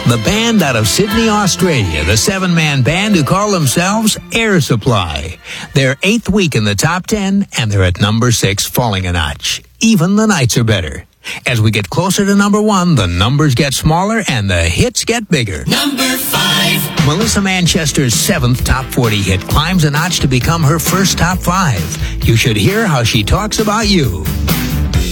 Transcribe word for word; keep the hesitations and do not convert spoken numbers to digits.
The band out of Sydney, Australia, the seven-man band who call themselves Air Supply. They're eighth week in the top ten, and they're at number six, falling a notch. Even the nights are better. As we get closer to number one, the numbers get smaller and the hits get bigger. Number five. Melissa Manchester's seventh top forty hit climbs a notch to become her first top five. You should hear how she talks about you.